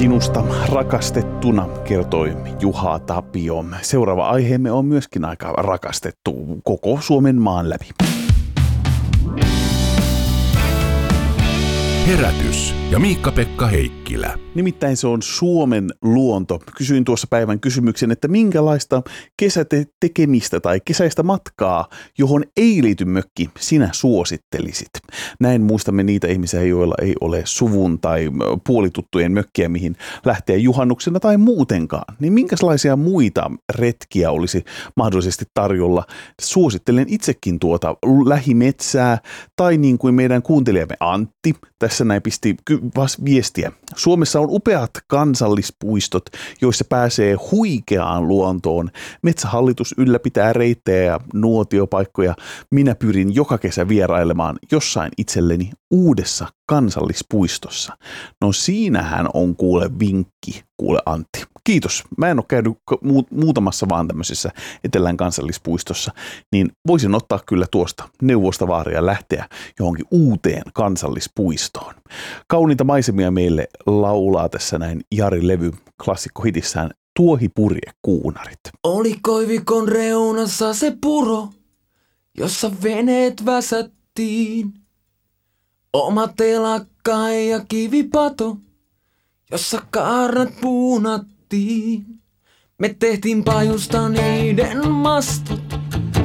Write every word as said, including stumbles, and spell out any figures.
Sinusta rakastettuna, kertoi Juha Tapio. Seuraava aiheemme on myöskin aika rakastettu koko Suomen maan läpi. Herätys ja Miikka-Pekka Heikkilä. Nimittäin se on Suomen luonto. Kysyin tuossa päivän kysymyksen, että minkälaista kesätekemistä tai kesäistä matkaa, johon ei liity mökki, sinä suosittelisit. Näin muistamme niitä ihmisiä, joilla ei ole suvun tai puolituttujen mökkiä, mihin lähteä juhannuksena tai muutenkaan. Niin minkälaisia muita retkiä olisi mahdollisesti tarjolla? Suosittelen itsekin tuota lähimetsää tai niin kuin meidän kuuntelijamme Antti tässä näin pisti viestiä. Suomessa on upeat kansallispuistot, joissa pääsee huikeaan luontoon. Metsähallitus ylläpitää reittejä ja nuotiopaikkoja. Minä pyrin joka kesä vierailemaan jossain itselleni uudessa kansallispuistossa. No siinähän on kuule vinkki, kuule Antti. Kiitos. Mä en ole käynyt muutamassa vaan tämmöisessä Etelän kansallispuistossa, niin voisin ottaa kyllä tuosta neuvosta vaaria lähteä johonkin uuteen kansallispuistoon. Kauniita maisemia meille laulaa tässä näin Jari Levy klassikkohitissään Tuohipurje kuunarit. Oli koivikon reunassa se puro, jossa veneet väsättiin. Oma telakka ja kivipato, jossa kaarnat puunattiin. Me tehtiin pajusta niiden mastot